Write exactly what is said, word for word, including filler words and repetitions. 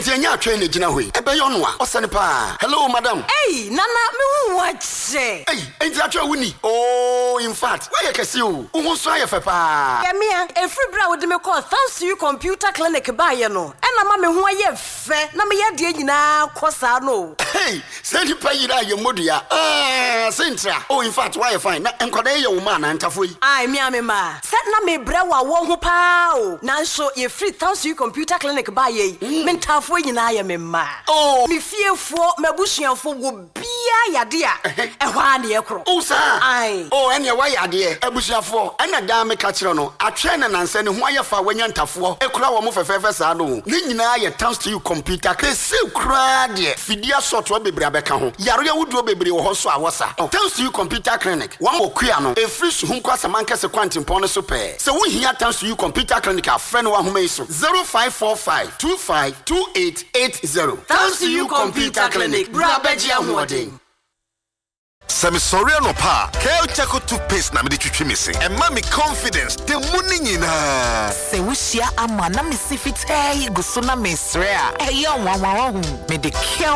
enti anya atwe na gina hoi ebe yo no a osane pa hello madam hey nana me hu wache hey enti atwe wuni oh in fact why you kesi o wo so aye fe pa ya me a free bra wo de me call thanks to you computer clinic ba ye no e na ma me hu aye fe na me ye de nyina kosa no hey say ni pa yira ye modua ah sentra oh in fact why you fine na enkoda ye wo ma na ntafo yi ai me me ma set na me bra wa wo ho pa o na so ye free thanks to you computer clinic ba ye me ntafo nyina ye me ma oh me fiefo mabusuafo wo bia yade a e hwa na ye kro oh sir ai oh ene wa yade abusuafo ena da me ka kire no atwe na nanse ne ho ayefa wanya ntafo e kura wo mo fefefe sa no ne nyina ye thanks to you computer kese kura de fidia software bebre abeka ho yare wuduo bebre wo ho so awosa thanks to you computer clinic wo mo kua no e free so hu kwasa mankese kwantimpon no so pe se wo hia thanks to you computer clinic a friend wa homa iso zero five four five two five two eight eight zero thanks to you computer clinic bra beji ahoden. Semi sorry no pa. Kale Chaco toothpaste na me de twitwi me se. E ma me confidence. The money nyina. Se wushia ama na me sifit hey go so na me sre a. E yo nwa nwa hu. Me de